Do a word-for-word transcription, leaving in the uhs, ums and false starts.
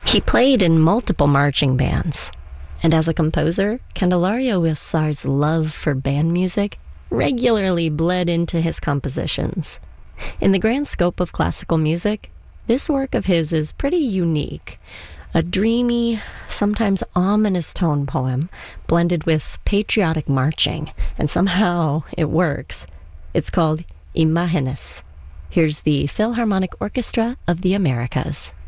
He played in multiple marching bands, and as a composer, Candelario Huízar's love for band music regularly bled into his compositions. In the grand scope of classical music, this work of his is pretty unique. A dreamy, sometimes ominous tone poem blended with patriotic marching, and somehow it works. It's called Imágenes. Here's the Philharmonic Orchestra of the Americas.